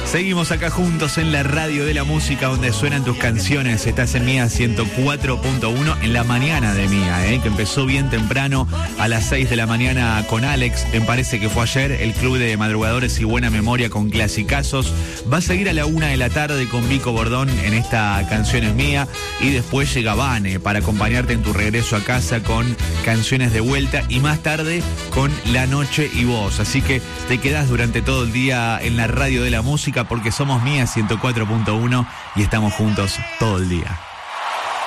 Seguimos acá juntos en la radio de la música donde suenan tus canciones. Estás en Mía 104.1 en la mañana de Mía, que empezó bien temprano a las 6 de la mañana con Alex. Me parece que fue ayer el Club de Madrugadores y Buena Memoria con clasicazos. Va a seguir a la 1 de la tarde con Vico Bordón en esta Canción es Mía. Y después llega Vane para acompañarte en tu regreso a casa con Canciones de Vuelta. Y más tarde con La Noche y Vos. Así que te quedás durante todo el día en la radio de la música porque somos Mía 104.1 y estamos juntos todo el día.